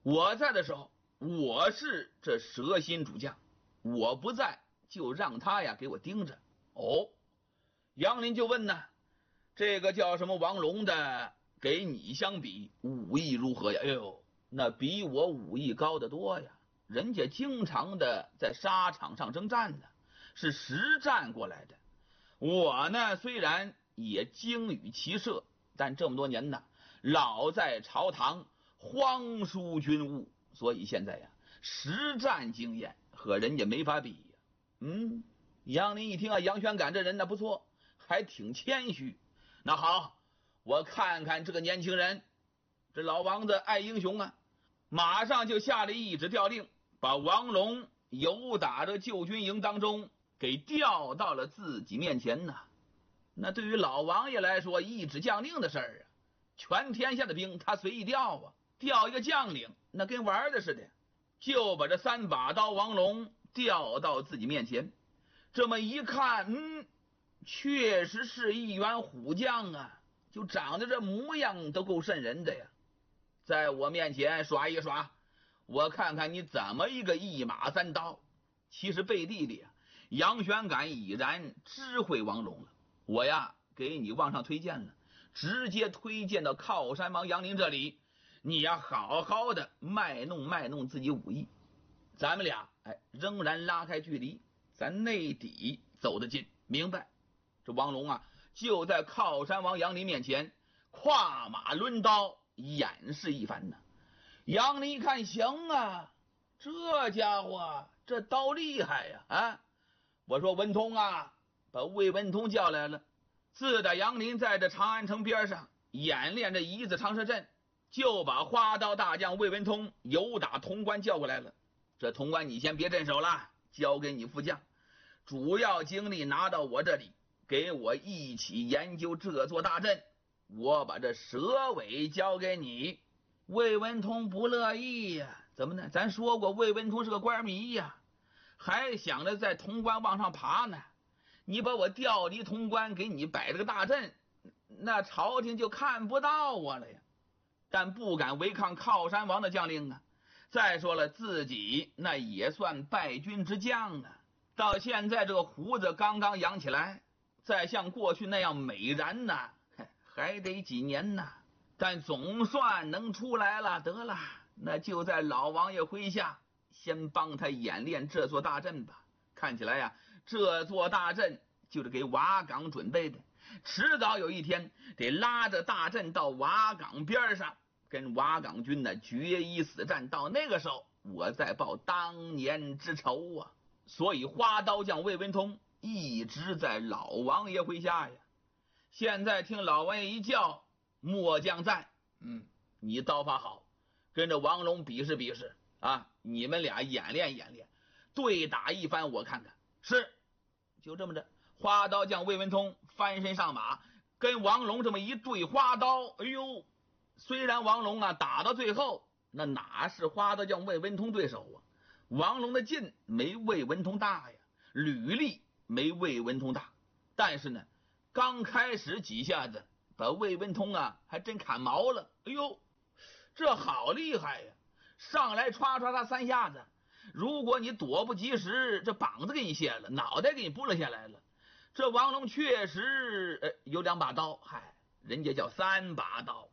我在的时候，我是这蛇心主将，我不在，就让他呀给我盯着。哦，杨林就问呢，这个叫什么王龙的，给你相比武艺如何呀？哎呦，那比我武艺高得多呀！人家经常的在沙场上征战呢，是实战过来的。我呢，虽然也精于骑射，但这么多年呢，老在朝堂荒疏军务，所以现在呀，实战经验和人家没法比呀。杨林一听啊，杨玄感这人呢不错，还挺谦虚。那好，我看看这个年轻人，这老王子爱英雄啊，马上就下了一纸调令，把王龙由打这旧军营当中给调到了自己面前呢。那对于老王爷来说，一纸将令的事儿啊，全天下的兵他随意调啊，调一个将领那跟玩的似的，就把这3把刀王龙调到自己面前。这么一看，确实是一员虎将啊，就长得这模样都够瘆人的呀。在我面前耍一耍，我看看你怎么一个一马3刀。其实背地里啊，杨玄感已然知会王龙了，我呀给你往上推荐了，直接推荐到靠山王杨林这里，你呀好好的卖弄自己武艺，咱们俩仍然拉开距离，咱内底走得近，明白？这王龙啊就在靠山王杨林面前跨马抡刀演示一番呢。杨林一看，行啊，这家伙这刀厉害呀！我说文通啊，把魏文通叫来了。自打杨林在这长安城边上演练这一字长蛇阵，就把花刀大将魏文通由打潼关叫过来了。这潼关你先别镇守了，交给你副将，主要精力拿到我这里，给我一起研究这座大阵。我把这蛇尾交给你。魏文通不乐意呀，怎么呢？咱说过魏文通是个官迷呀，还想着在潼关往上爬呢。你把我调离潼关，给你摆这个大阵，那朝廷就看不到我了呀。但不敢违抗靠山王的将令啊。再说了，自己那也算败军之将啊，到现在这个胡子刚刚养起来，再像过去那样美髯呢，还得几年呢。但总算能出来了，得了，那就在老王爷麾下先帮他演练这座大阵吧。看起来呀，这座大阵就是给瓦岗准备的，迟早有一天得拉着大阵到瓦岗边上，跟瓦岗军呢决一死战。到那个时候，我再报当年之仇啊！所以花刀将魏文通一直在老王爷麾下呀。现在听老王爷一叫，末将在，你刀法好，跟着王龙比试比试啊！你们俩演练演练，对打一番我看看。是，就这么着，花刀将魏文通翻身上马，跟王龙这么一对花刀。哎呦，虽然王龙啊打到最后，那哪是花刀将魏文通对手啊？王龙的劲没魏文通大呀，履历没魏文通大，但是呢，刚开始几下子把魏文通啊还真砍毛了。哎呦，这好厉害呀！上来歘他3下子，如果你躲不及时，这膀子给你卸了，脑袋给你拨了下来了。这王龙确实有2把刀，人家叫3把刀，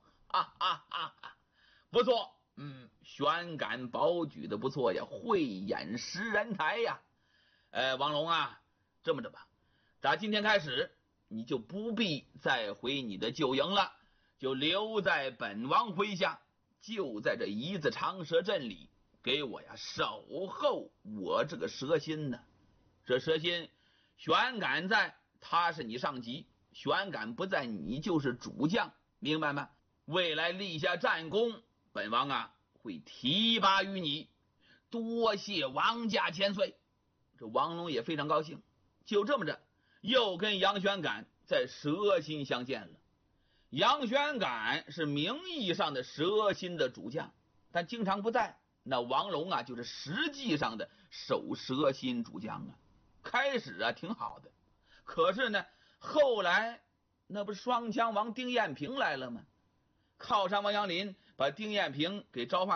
不错，玄感保举的不错呀，慧眼识人才呀。王龙啊，这么着吧，打今天开始，你就不必再回你的旧营了，就留在本王麾下，就在这一字长蛇阵里给我呀守候我这个蛇心呢。这蛇心玄感在，他是你上级；玄感不在，你就是主将，明白吗？未来立下战功，本王啊会提拔于你，多谢王家千岁。这王龙也非常高兴，就这么着又跟杨玄感在蛇心相见了。杨玄感是名义上的蛇心的主将，但经常不在。那王龙啊就是实际上的守蛇心主将啊。开始啊挺好的，可是呢后来那不是双枪王丁彦平来了吗？靠山王杨林把丁彦平给召唤